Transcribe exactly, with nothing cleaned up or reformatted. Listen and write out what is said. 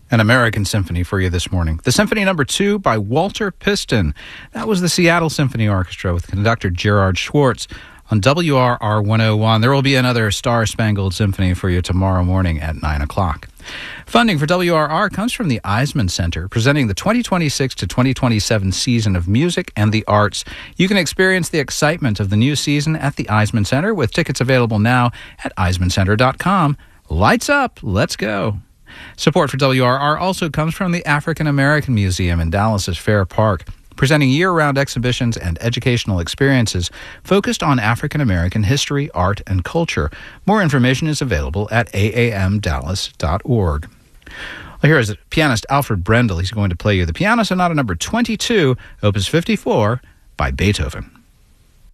An American Symphony for you this morning. The Symphony Number Two by Walter Piston. That was the Seattle Symphony Orchestra with conductor Gerard Schwartz on W R R one oh one. There will be another Star Spangled Symphony for you tomorrow morning at nine o'clock. Funding for W R R comes from the Eisman Center, presenting the twenty twenty-six to twenty twenty-seven season of music and the arts. You can experience the excitement of the new season at the Eisman Center with tickets available now at eisman center dot com. Lights up, let's go. Support for W R R also comes from the African American Museum in Dallas's Fair Park, presenting year-round exhibitions and educational experiences focused on African American history, art, and culture. More information is available at a a m dallas dot org. Well, here is pianist Alfred Brendel. He's going to play you the Piano Sonata Number twenty-two, Opus fifty-four, by Beethoven.